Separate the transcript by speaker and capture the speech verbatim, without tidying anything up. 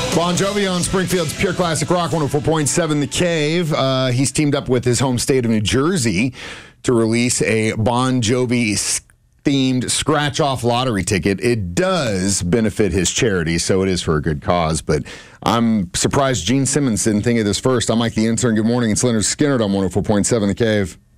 Speaker 1: Bon Jovi on Springfield's Pure Classic Rock one oh four point seven The Cave. Uh, he's teamed up with his home state of New Jersey to release a Bon Jovi themed scratch-off lottery ticket. It does benefit his charity, so it is for a good cause, but I'm surprised Gene Simmons didn't think of this first. I'm Mike the Intern. Good morning. It's Leonard Skinner on one oh four point seven The Cave.